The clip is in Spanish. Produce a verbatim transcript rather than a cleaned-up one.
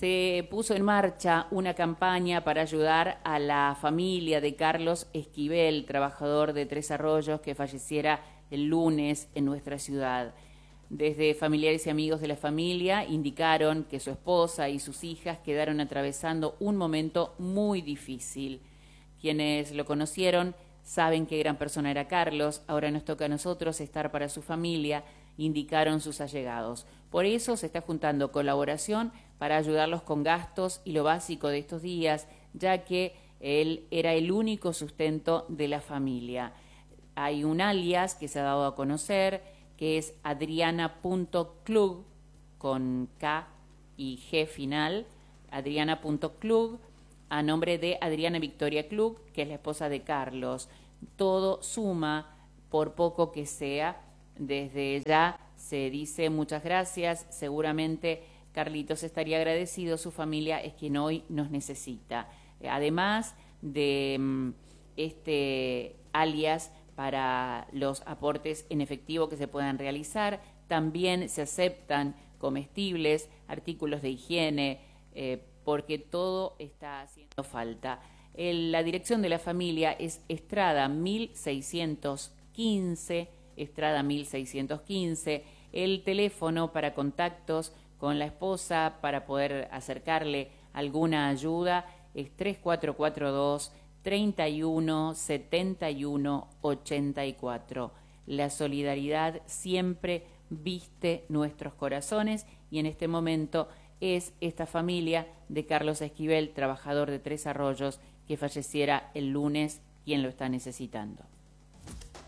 Se puso en marcha una campaña para ayudar a la familia de Carlos Esquivel, trabajador de Tres Arroyos, que falleciera el lunes en nuestra ciudad. Desde familiares y amigos de la familia indicaron que su esposa y sus hijas quedaron atravesando un momento muy difícil. Quienes lo conocieron saben qué gran persona era Carlos. Ahora nos toca a nosotros estar para su familia, indicaron sus allegados. Por eso se está juntando colaboración para ayudarlos con gastos y lo básico de estos días, ya que él era el único sustento de la familia. Hay un alias que se ha dado a conocer, que es adriana punto klug, con K y G final, adriana punto klug, a nombre de Adriana Victoria Klug, que es la esposa de Carlos. Todo suma, por poco que sea. Desde ya se dice muchas gracias. Seguramente Carlitos estaría agradecido. Su familia es quien hoy nos necesita. Además de este alias para los aportes en efectivo que se puedan realizar, también se aceptan comestibles, artículos de higiene, eh, porque todo está haciendo falta. El, la dirección de la familia es Estrada mil seiscientos quince, Estrada mil seiscientos quince. El teléfono para contactos con la esposa para poder acercarle alguna ayuda es tres cuatro cuatro dos, treinta y uno, setenta y uno, ochenta y cuatro. La solidaridad siempre viste nuestros corazones y en este momento es esta familia de Carlos Esquivel, trabajador de Tres Arroyos, que falleciera el lunes, quien lo está necesitando.